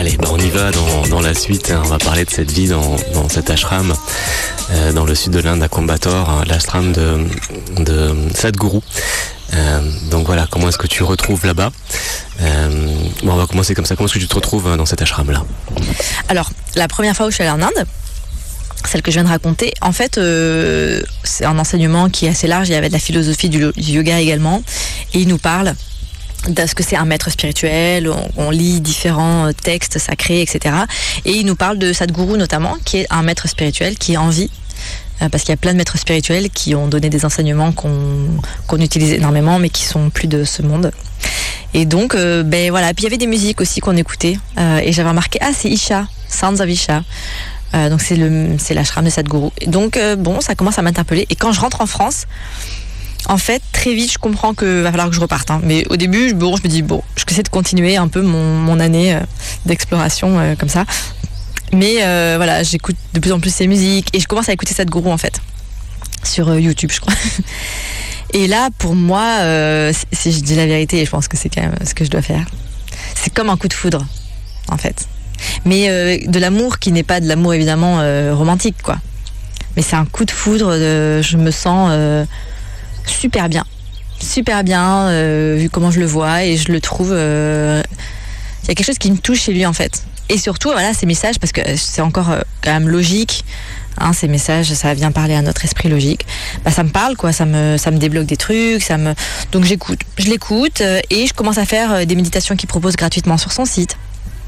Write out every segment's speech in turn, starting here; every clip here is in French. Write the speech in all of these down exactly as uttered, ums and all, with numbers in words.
Allez, bah on y va dans, dans la suite. On va parler de cette vie dans, dans cet ashram euh, dans le sud de l'Inde, à Coimbatore, hein, l'ashram de, de Sadhguru. Euh, donc voilà, comment est-ce que tu retrouves là-bas euh, bon, on va commencer comme ça. Comment est-ce que tu te retrouves dans cet ashram-là? Alors, la première fois où je suis allée en Inde, celle que je viens de raconter, en fait, euh, c'est un enseignement qui est assez large. Il y avait de la philosophie, du, du yoga également, et il nous parle de ce que c'est un maître spirituel. On, on lit différents textes sacrés, et cetera. Et il nous parle de Sadhguru notamment, qui est un maître spirituel qui est en vie. Parce qu'il y a plein de maîtres spirituels qui ont donné des enseignements qu'on, qu'on utilise énormément, mais qui sont plus de ce monde. Et donc, euh, ben voilà. Puis il y avait des musiques aussi qu'on écoutait, euh, et j'avais remarqué, ah, c'est Isha, Sounds of Isha. Euh, donc c'est le, c'est l'ashram de Sadhguru. Et donc euh, bon, ça commence à m'interpeller. Et quand je rentre en France, en fait, très vite, je comprends que va falloir que je reparte. Hein. Mais au début, bon, je me dis bon, je vais essayer de continuer un peu mon, mon année euh, d'exploration euh, comme ça. Mais euh, voilà, j'écoute de plus en plus ces musiques et je commence à écouter Sadhguru en fait sur euh, YouTube, je crois. Et là, pour moi, euh, si je dis la vérité, et je pense que c'est quand même ce que je dois faire, c'est comme un coup de foudre, en fait. Mais euh, de l'amour qui n'est pas de l'amour évidemment euh, romantique, quoi. Mais c'est un coup de foudre. De, je me sens euh, super bien, super bien euh, vu comment je le vois et je le trouve. Il euh, y a quelque chose qui me touche chez lui en fait. Et surtout, voilà, ces messages, parce que c'est encore euh, quand même logique, hein, ces messages, ça vient parler à notre esprit logique. Bah, ça me parle, quoi, ça me, ça me débloque des trucs, ça me... Donc j'écoute, je l'écoute euh, et je commence à faire euh, des méditations qu'il propose gratuitement sur son site.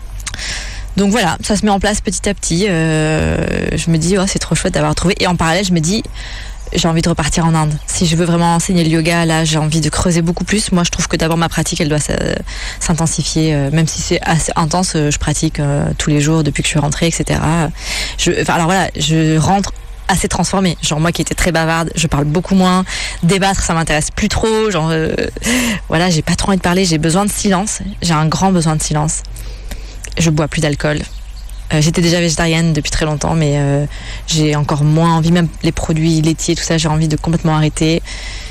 Donc voilà, ça se met en place petit à petit. Euh, je me dis, oh, c'est trop chouette d'avoir trouvé. Et en parallèle, je me dis, j'ai envie de repartir en Inde. Si je veux vraiment enseigner le yoga, là, j'ai envie de creuser beaucoup plus. Moi, je trouve que d'abord, ma pratique, elle doit s'intensifier. Euh, même si c'est assez intense, euh, je pratique euh, tous les jours depuis que je suis rentrée, et cetera. Je, enfin, alors voilà, je rentre assez transformée. Genre, moi qui étais très bavarde, je parle beaucoup moins. Débattre, ça m'intéresse plus trop. Genre, euh, voilà, j'ai pas trop envie de parler. J'ai besoin de silence. J'ai un grand besoin de silence. Je bois plus d'alcool. Euh, j'étais déjà végétarienne depuis très longtemps, mais euh, j'ai encore moins envie, même les produits laitiers, tout ça, j'ai envie de complètement arrêter.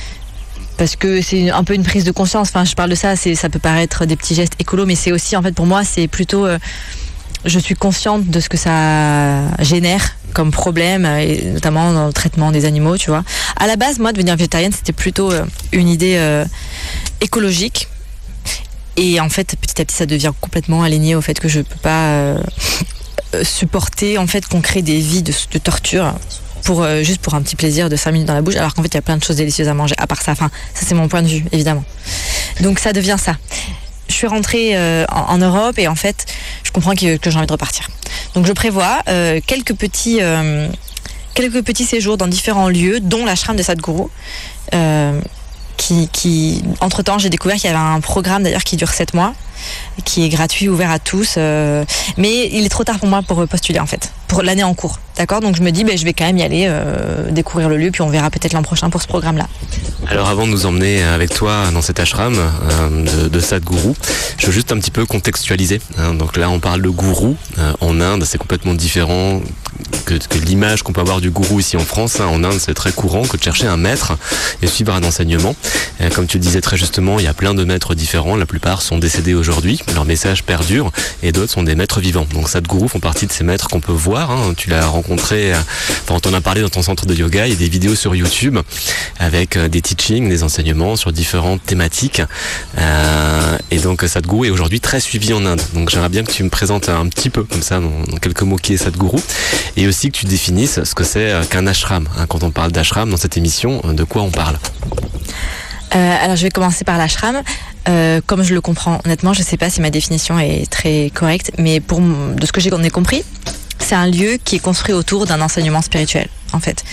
Parce que c'est un peu une prise de conscience. Enfin, je parle de ça, c'est, ça peut paraître des petits gestes écolos, mais c'est aussi, en fait, pour moi, c'est plutôt... Euh, je suis consciente de ce que ça génère comme problème, et notamment dans le traitement des animaux, tu vois. À la base, moi, devenir végétarienne, c'était plutôt euh, une idée euh, écologique. Et en fait, petit à petit, ça devient complètement aligné au fait que je peux pas... Euh, supporter en fait qu'on crée des vies de, de torture pour euh, juste pour un petit plaisir de cinq minutes dans la bouche, alors qu'en fait il y a plein de choses délicieuses à manger à part ça. Enfin, ça c'est mon point de vue évidemment. Donc ça devient ça. Je suis rentrée euh, en, en Europe et en fait je comprends que, que j'ai envie de repartir. Donc je prévois euh, quelques petits euh, quelques petits séjours dans différents lieux, dont l'ashram de Sadhguru. Euh, Qui, qui, entre-temps, j'ai découvert qu'il y avait un programme d'ailleurs qui dure sept mois, qui est gratuit, ouvert à tous. Euh, mais il est trop tard pour moi pour postuler en fait, pour l'année en cours. D'accord ? Donc je me dis, ben, je vais quand même y aller, euh, découvrir le lieu, puis on verra peut-être l'an prochain pour ce programme-là. Alors avant de nous emmener avec toi dans cet ashram euh, de, de Sadhguru, je veux juste un petit peu contextualiser. Hein. Donc là, on parle de gourou. Euh, en Inde, c'est complètement différent que, que l'image qu'on peut avoir du gourou ici en France. Hein. En Inde, c'est très courant que de chercher un maître et suivre un enseignement. Euh, comme tu le disais très justement, il y a plein de maîtres différents. La plupart sont décédés aujourd'hui. Leur message perdure et d'autres sont des maîtres vivants. Donc Sadhguru font partie de ces maîtres qu'on peut voir. Hein. Tu l'as rencontré, euh, enfin, on t'en a parlé dans ton centre de yoga. Il y a des vidéos sur YouTube avec euh, des teachings, des enseignements sur différentes thématiques. Euh, et donc Sadhguru est aujourd'hui très suivi en Inde. Donc j'aimerais bien que tu me présentes un petit peu comme ça, dans, dans quelques mots, qui est Sadhguru, et aussi que tu définisses ce que c'est qu'un ashram. Hein. Quand on parle d'ashram dans cette émission, de quoi on parle ? Euh, alors je vais commencer par l'ashram. Euh, comme je le comprends, honnêtement, je ne sais pas si ma définition est très correcte, mais pour de ce que j'ai compris, c'est un lieu qui est construit autour d'un enseignement spirituel, en fait.